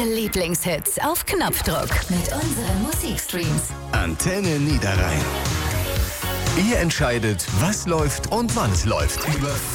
Eure Lieblingshits auf Knopfdruck mit unseren Musikstreams. Antenne Niederrhein. Ihr entscheidet, was läuft und wann es läuft. Über